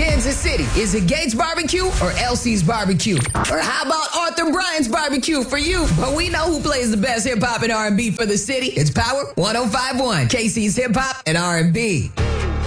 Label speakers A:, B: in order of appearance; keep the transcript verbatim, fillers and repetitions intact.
A: Kansas City, is it Gates Barbecue or Elsie's Barbecue? Or how about Arthur Bryant's Barbecue for you? But we know who plays the best hip hop and R and B for the city. It's Power one oh five point one, K C's Hip Hop and R and B.